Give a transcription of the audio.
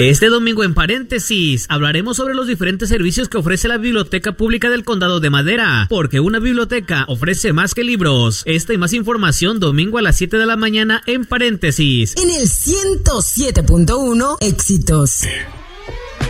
Este domingo en Paréntesis hablaremos sobre los diferentes servicios que ofrece la Biblioteca Pública del Condado de Madera, porque una biblioteca ofrece más que libros. Esta y más información domingo a las 7 de la mañana en Paréntesis. En el 107.1 Éxitos.